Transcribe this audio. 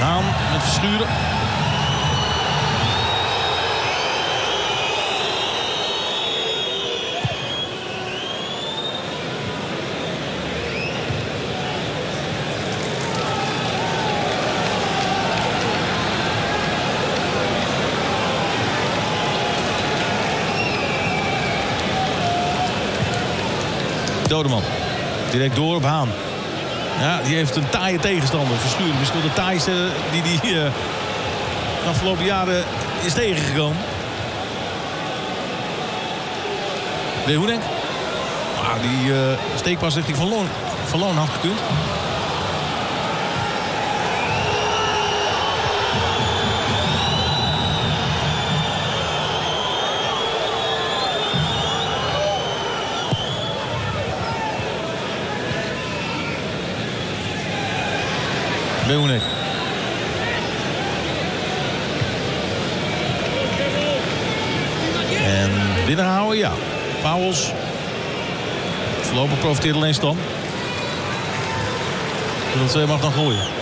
Haan met Verschuren. Dodeman. Direct door op Haan. Ja, die heeft een taaie tegenstander. Verschuren. Misschien wel de taaiste die de afgelopen jaren is tegengekomen. Leeuwenink. Ah, die steekpas richting Van Loon had gekund. Leeuwenink. En binnenhouden, ja. Pauwels. Voorlopig profiteert alleen Stam. Dat mag dan gooien.